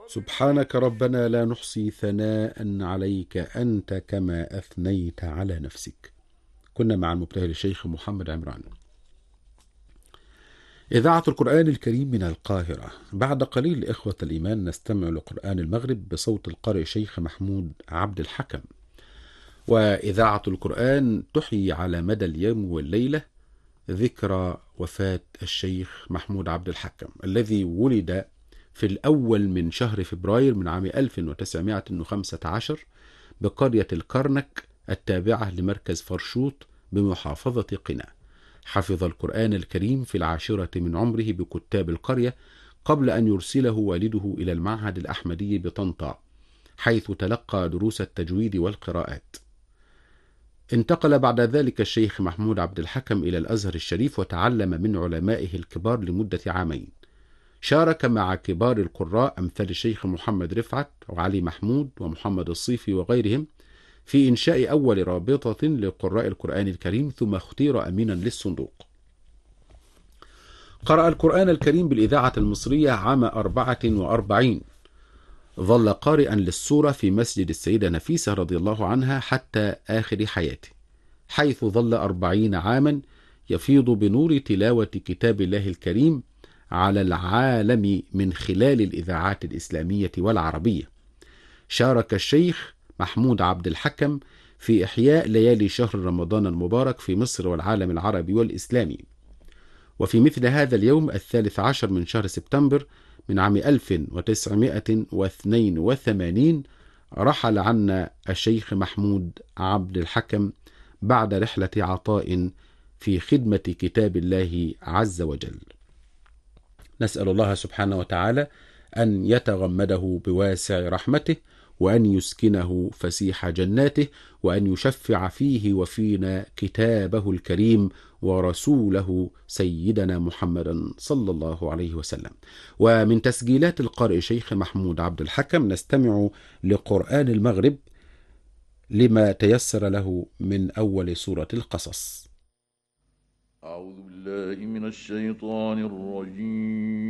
سبحانك ربنا لا نحصي ثناء عليك أنت كما أثنيت على نفسك. كنا مع المبتهل الشيخ محمد عمران. إذاعة القرآن الكريم من القاهرة. بعد قليل إخوة الإيمان نستمع لقرآن المغرب بصوت القارئ الشيخ محمود عبد الحكم. وإذاعة القرآن تحيي على مدى اليوم والليلة ذكرى وفاة الشيخ محمود عبد الحكم الذي ولد في الأول من شهر فبراير من عام 1915 بقرية الكرنك التابعة لمركز فرشوط بمحافظة قنا. حفظ القرآن الكريم في 10 من عمره بكتاب القرية قبل أن يرسله والده إلى المعهد الأحمدي بطنطا، حيث تلقى دروس التجويد والقراءات. انتقل بعد ذلك الشيخ محمود عبد الحكم إلى الأزهر الشريف وتعلم من علمائه الكبار لمدة عامين. شارك مع كبار القراء أمثال الشيخ محمد رفعت وعلي محمود ومحمد الصيفي وغيرهم في إنشاء أول رابطة لقراء القرآن الكريم، ثم اختير أمينا للصندوق. قرأ القرآن الكريم بالإذاعة المصرية عام 44. ظل قارئا للسورة في مسجد السيدة نفيسة رضي الله عنها حتى آخر حياته، حيث ظل 40 عاما يفيض بنور تلاوة كتاب الله الكريم على العالم من خلال الإذاعات الإسلامية والعربية. شارك الشيخ محمود عبد الحكم في إحياء ليالي شهر رمضان المبارك في مصر والعالم العربي والإسلامي. وفي مثل هذا اليوم 13 من شهر سبتمبر من عام 1982 رحل عنا الشيخ محمود عبد الحكم بعد رحلة عطاء في خدمة كتاب الله عز وجل. نسأل الله سبحانه وتعالى أن يتغمده بواسع رحمته، وأن يسكنه فسيح جناته، وأن يشفع فيه وفينا كتابه الكريم ورسوله سيدنا محمدا صلى الله عليه وسلم. ومن تسجيلات القارئ شيخ محمود عبد الحكم نستمع لقرآن المغرب لما تيسر له من أول سورة القصص. أعوذ بالله من الشيطان الرجيم.